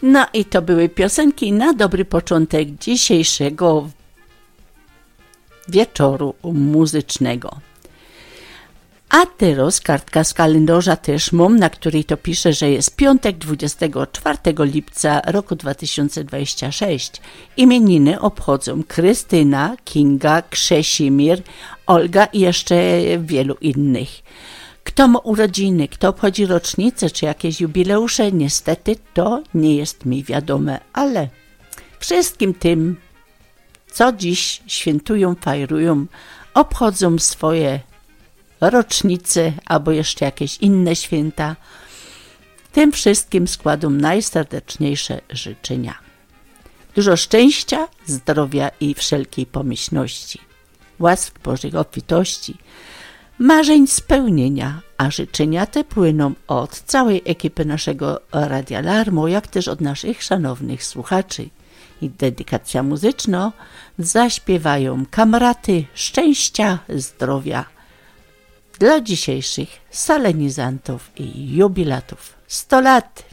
No i to były piosenki na dobry początek dzisiejszego wieczoru muzycznego. A teraz kartka z kalendarza też mam, na której to pisze, że jest piątek 24 lipca roku 2026. Imieniny obchodzą Krystyna, Kinga, Krzesimir, Olga i jeszcze wielu innych. Kto ma urodziny, kto obchodzi rocznice czy jakieś jubileusze, niestety to nie jest mi wiadome, ale wszystkim tym, co dziś świętują, fajrują, obchodzą swoje rocznice albo jeszcze jakieś inne święta, tym wszystkim składam najserdeczniejsze życzenia. Dużo szczęścia, zdrowia i wszelkiej pomyślności, łask Bożych obfitości, marzeń spełnienia, a życzenia te płyną od całej ekipy naszego Radia Larmo, jak też od naszych szanownych słuchaczy. I dedykacja muzyczna zaśpiewają kamraty szczęścia, zdrowia dla dzisiejszych solenizantów i jubilatów. 100 lat!